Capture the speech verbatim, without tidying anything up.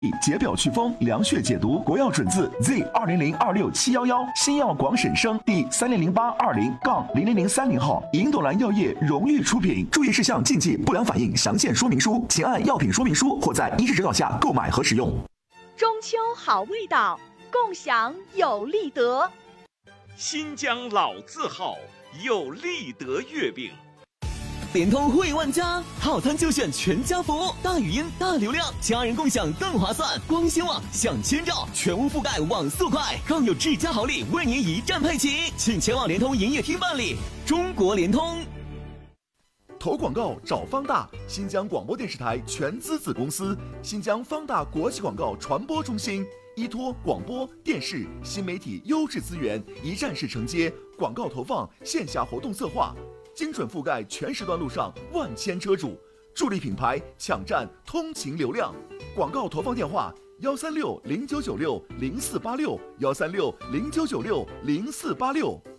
解表祛风，凉血解毒，国药准字 Z 二零零二六七幺幺，新药广审生第三零零八二零杠零零零三零号，银朵兰药业荣誉出品。注意事项、禁忌、不良反应详见说明书，请按药品说明书或在医师指导下购买和使用。 中秋好味道，共享有利德。 新疆老字号有利德月饼。 联通惠万家，套餐就选全家福，大语音、大流量，家人共享更划算。光纤网享千兆，全屋覆盖网速快，更有智家好礼为您一站配齐，请前往联通营业厅办理。中国联通。 投广告找方大，新疆广播电视台全资子公司，新疆方大国际广告传播中心，依托广播电视新媒体优质资源，一站式承接广告投放、线下活动策划，精准覆盖全时段路上万千车主，助力品牌抢占通勤流量。广告投放电话：幺三六零九九六零四八六，幺三六零九九六零四八六。